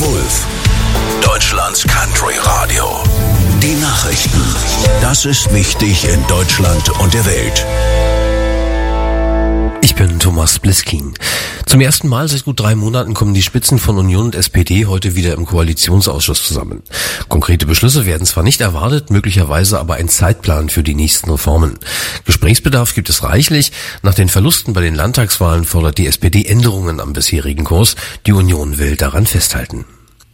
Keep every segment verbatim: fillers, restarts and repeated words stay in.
Wulff, Deutschlands Country Radio. Die Nachrichten. Das ist wichtig in Deutschland und der Welt. Ich bin Thomas Bliskin. Zum ersten Mal seit gut drei Monaten kommen die Spitzen von Union und S P D heute wieder im Koalitionsausschuss zusammen. Konkrete Beschlüsse werden zwar nicht erwartet, möglicherweise aber ein Zeitplan für die nächsten Reformen. Gesprächsbedarf gibt es reichlich. Nach den Verlusten bei den Landtagswahlen fordert die S P D Änderungen am bisherigen Kurs. Die Union will daran festhalten.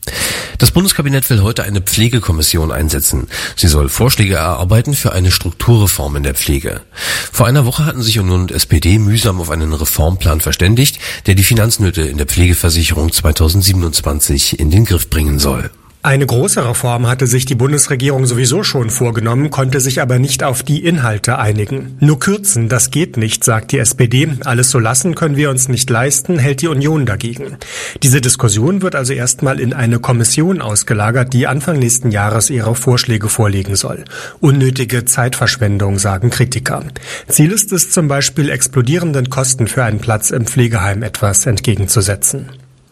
Das Bundeskabinett will heute eine Pflegekommission einsetzen. Sie soll Vorschläge erarbeiten für eine Strukturreform in der Pflege. Vor einer Woche hatten sich Union und S P D mühsam auf einen Reformplan verständigt, der die Finanznöte in der Pflegeversicherung zweitausendsiebenundzwanzig in den Griff bringen soll. Eine große Reform hatte sich die Bundesregierung sowieso schon vorgenommen, konnte sich aber nicht auf die Inhalte einigen. Nur kürzen, das geht nicht, sagt die S P D. Alles so lassen können wir uns nicht leisten, hält die Union dagegen. Diese Diskussion wird also erstmal in eine Kommission ausgelagert, die Anfang nächsten Jahres ihre Vorschläge vorlegen soll. Unnötige Zeitverschwendung, sagen Kritiker. Ziel ist es zum Beispiel, explodierenden Kosten für einen Platz im Pflegeheim etwas entgegenzusetzen.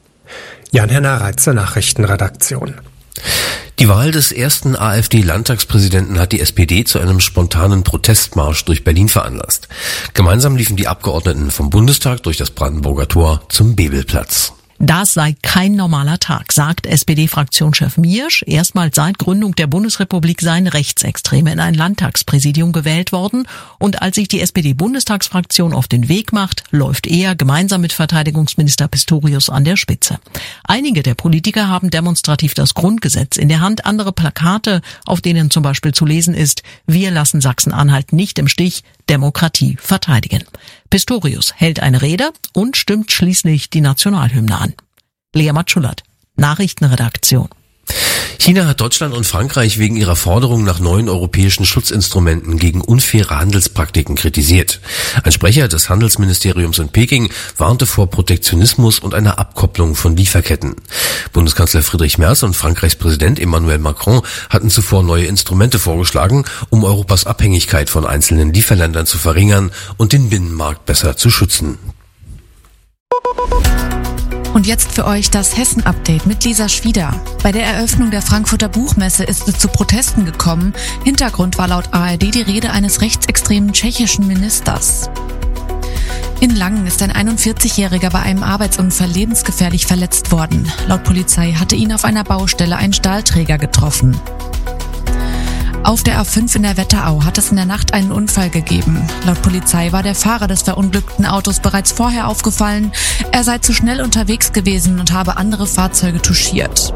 Jan-Henner Reitzer, Nachrichtenredaktion. Die Wahl des ersten AfD-Landtagspräsidenten hat die S P D zu einem spontanen Protestmarsch durch Berlin veranlasst. Gemeinsam liefen die Abgeordneten vom Bundestag durch das Brandenburger Tor zum Bebelplatz. Das sei kein normaler Tag, sagt S P D-Fraktionschef Miersch. Erstmals seit Gründung der Bundesrepublik seien Rechtsextreme in ein Landtagspräsidium gewählt worden. Und als sich die S P D-Bundestagsfraktion auf den Weg macht, läuft er gemeinsam mit Verteidigungsminister Pistorius an der Spitze. Einige der Politiker haben demonstrativ das Grundgesetz in der Hand, andere Plakate, auf denen zum Beispiel zu lesen ist: Wir lassen Sachsen-Anhalt nicht im Stich, Demokratie verteidigen. Pistorius hält eine Rede und stimmt schließlich die Nationalhymne an. Lea Matschulat, Nachrichtenredaktion. China hat Deutschland und Frankreich wegen ihrer Forderung nach neuen europäischen Schutzinstrumenten gegen unfaire Handelspraktiken kritisiert. Ein Sprecher des Handelsministeriums in Peking warnte vor Protektionismus und einer Abkopplung von Lieferketten. Bundeskanzler Friedrich Merz und Frankreichs Präsident Emmanuel Macron hatten zuvor neue Instrumente vorgeschlagen, um Europas Abhängigkeit von einzelnen Lieferländern zu verringern und den Binnenmarkt besser zu schützen. Und jetzt für euch das Hessen-Update mit Lisa Schwieder. Bei der Eröffnung der Frankfurter Buchmesse ist es zu Protesten gekommen. Hintergrund war laut A R D die Rede eines rechtsextremen tschechischen Ministers. In Langen ist ein einundvierzigjähriger bei einem Arbeitsunfall lebensgefährlich verletzt worden. Laut Polizei hatte ihn auf einer Baustelle ein Stahlträger getroffen. Auf der A fünf in der Wetterau hat es in der Nacht einen Unfall gegeben. Laut Polizei war der Fahrer des verunglückten Autos bereits vorher aufgefallen. Er sei zu schnell unterwegs gewesen und habe andere Fahrzeuge touchiert.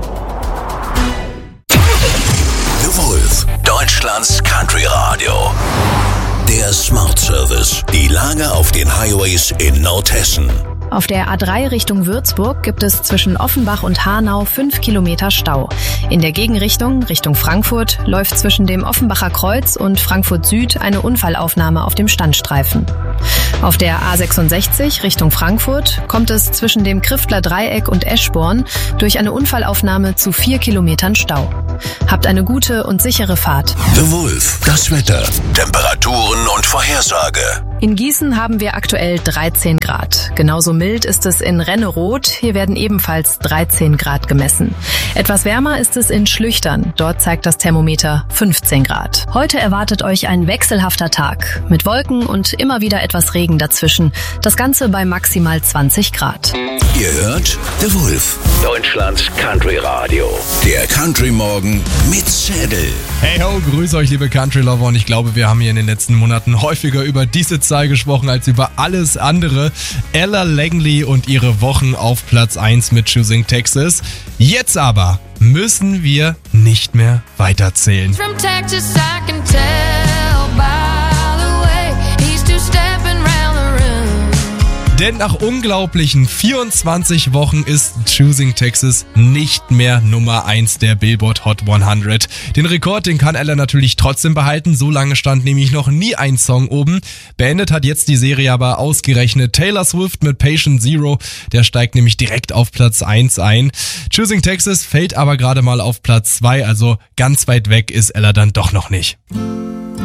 The Wulff, Deutschlands Country Radio. Der Smart Service. Die Lage auf den Highways in Nordhessen. Auf der A drei Richtung Würzburg gibt es zwischen Offenbach und Hanau fünf Kilometer Stau. In der Gegenrichtung, Richtung Frankfurt, läuft zwischen dem Offenbacher Kreuz und Frankfurt Süd eine Unfallaufnahme auf dem Standstreifen. Auf der A sechsundsechzig Richtung Frankfurt kommt es zwischen dem Kriftler Dreieck und Eschborn durch eine Unfallaufnahme zu vier Kilometern Stau. Habt eine gute und sichere Fahrt. The Wulff, das Wetter, Temperaturen und Vorhersage. In Gießen haben wir aktuell dreizehn Grad. Genauso mild ist es in Renneroth. Hier werden ebenfalls dreizehn Grad gemessen. Etwas wärmer ist es in Schlüchtern. Dort zeigt das Thermometer fünfzehn Grad. Heute erwartet euch ein wechselhafter Tag mit Wolken und immer wieder etwas Regen dazwischen. Das Ganze bei maximal zwanzig Grad. Ihr hört The Wulff, Deutschlands Country Radio. Der Country Morgen mit Zedel. Hey ho, grüß euch liebe Country Lover, und ich glaube, wir haben hier in den letzten Monaten häufiger über diese Zahl gesprochen als über alles andere. Ella Langley und ihre Wochen auf Platz eins mit Choosing Texas. Jetzt aber müssen wir nicht mehr weiterzählen. From Texas, I can tell by the way he's two-stepping round the room. Denn nach unglaublichen vierundzwanzig Wochen ist Choosing Texas nicht mehr Nummer eins der Billboard Hot hundert. Den Rekord, den kann Ella natürlich trotzdem behalten. So lange stand nämlich noch nie ein Song oben. Beendet hat jetzt die Serie aber ausgerechnet Taylor Swift mit Patient Zero. Der steigt nämlich direkt auf Platz eins ein. Choosing Texas fällt aber gerade mal auf Platz zwei, also ganz weit weg ist Ella dann doch noch nicht.